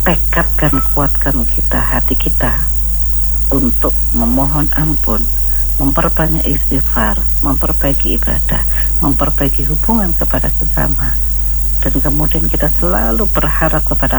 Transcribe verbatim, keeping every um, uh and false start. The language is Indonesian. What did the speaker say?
tekadkan, kuatkan kita, hati kita untuk memohon ampun, memperbanyak istighfar, memperbaiki ibadah, memperbaiki hubungan kepada sesama, dan kemudian kita selalu berharap kepada